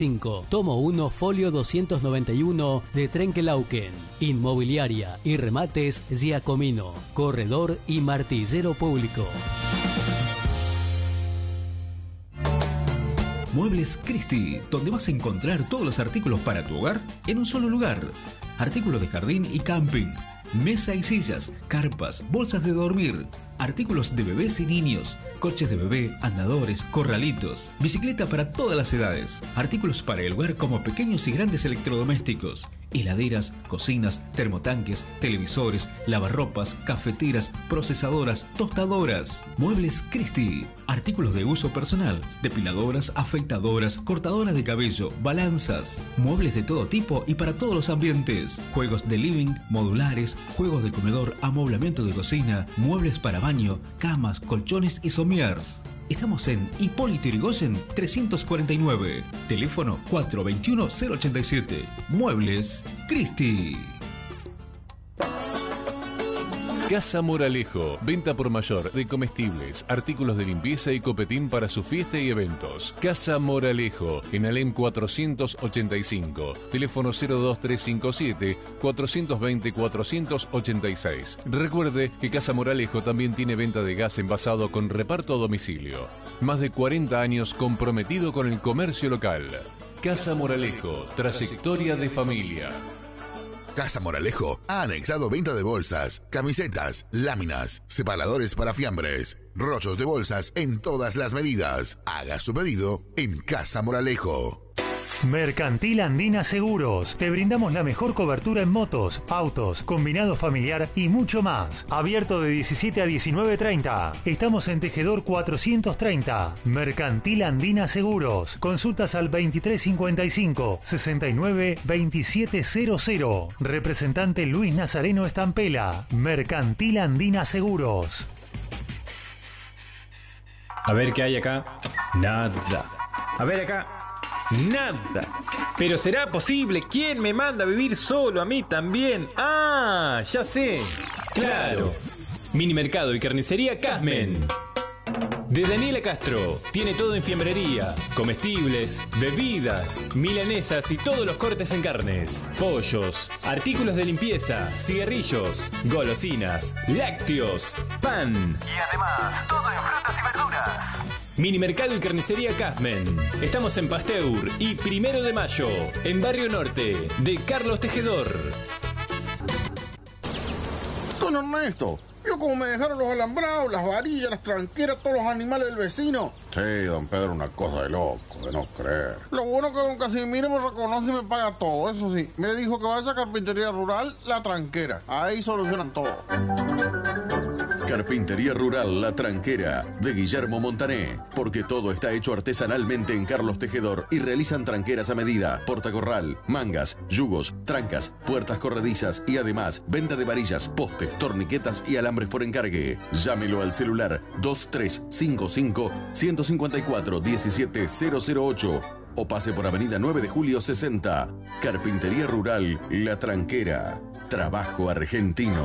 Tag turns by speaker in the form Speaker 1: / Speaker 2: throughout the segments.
Speaker 1: 5, tomo 1, folio 291 de Trenkelauken. Inmobiliaria y remates Giacomino, corredor y martillero público.
Speaker 2: Muebles Christie, donde vas a encontrar todos los artículos para tu hogar en un solo lugar. Artículos de jardín y camping, mesa y sillas, carpas, bolsas de dormir, artículos de bebés y niños, coches de bebé, andadores, corralitos, bicicleta para todas las edades, artículos para el hogar como pequeños y grandes electrodomésticos, heladeras, cocinas, termotanques, televisores, lavarropas, cafeteras, procesadoras, tostadoras. Muebles Christie, artículos de uso personal, depiladoras, afeitadoras, cortadoras de cabello, balanzas, muebles de todo tipo y para todos los ambientes, juegos de living, modulares, juegos de comedor, amoblamiento de cocina, muebles para baño, camas, colchones y somiers. Estamos en Hipólito Yrigoyen 349. Teléfono 421-087. Muebles Christie.
Speaker 3: Casa Moralejo, venta por mayor de comestibles, artículos de limpieza y copetín para su fiesta y eventos. Casa Moralejo, en Alem 485, teléfono 02357 420 486. Recuerde que Casa Moralejo también tiene venta de gas envasado con reparto a domicilio. Más de 40 años comprometido con el comercio local. Casa Moralejo, trayectoria de familia.
Speaker 4: Casa Moralejo ha anexado venta de bolsas, camisetas, láminas, separadores para fiambres, rollos de bolsas en todas las medidas. Haga su pedido en Casa Moralejo.
Speaker 5: Mercantil Andina Seguros. Te brindamos la mejor cobertura en motos, autos, combinado familiar y mucho más. Abierto de 17 a 19:30. Estamos en Tejedor 430. Mercantil Andina Seguros. Consultas al 2355 69 2700. Representante Luis Nazareno Estampela. Mercantil Andina Seguros.
Speaker 6: A ver qué hay acá. Nada. A ver acá. Nada. Pero será posible. ¿Quién me manda a vivir solo? A mí también. Ah, ya sé. Claro. Mini mercado y carnicería Casmen. De Daniela Castro. Tiene todo en fiambrería, comestibles, bebidas, milanesas y todos los cortes en carnes, pollos, artículos de limpieza, cigarrillos, golosinas, lácteos, pan. Y además, todo en frutas y verduras. Mini mercado y carnicería Casmen. Estamos en Pasteur y 1 de Mayo, en Barrio Norte, de Carlos Tejedor.
Speaker 7: Don Ernesto, ¿vio cómo me dejaron los alambrados, las varillas, las tranqueras, todos los animales del vecino?
Speaker 8: Sí, don Pedro, una cosa de loco, de no creer.
Speaker 7: Lo bueno que don Casimiro me reconoce y me paga todo, eso sí. Me dijo que va a esa carpintería rural, La Tranquera. Ahí solucionan todo.
Speaker 9: Carpintería Rural La Tranquera, de Guillermo Montané. Porque todo está hecho artesanalmente en Carlos Tejedor y realizan tranqueras a medida, portacorral, mangas, yugos, trancas, puertas corredizas y además venta de varillas, postes, torniquetas y alambres por encargue. Llámelo al celular 2355 154 17008 o pase por Avenida 9 de Julio 60. Carpintería Rural La Tranquera. Trabajo argentino.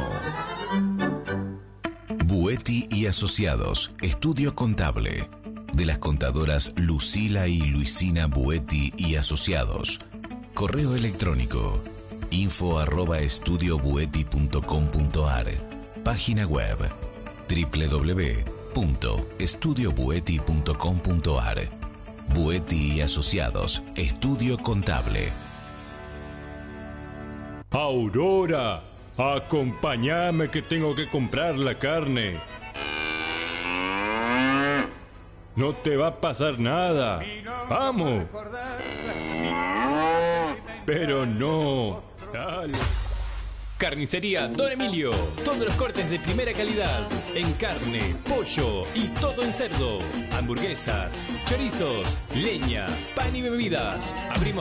Speaker 10: Buetti y Asociados, estudio contable. De las contadoras Lucila y Luisina Buetti y Asociados. Correo electrónico info@estudiobuetti.com.ar. Página web www.estudiobuetti.com.ar. Buetti y Asociados, estudio contable.
Speaker 6: Aurora, acompáñame que tengo que comprar la carne. No te va a pasar nada. ¡Vamos! Pero no. Dale. Carnicería Don Emilio. Todos los cortes de primera calidad. En carne, pollo y todo en cerdo. Hamburguesas, chorizos, leña, pan y bebidas. Abrimos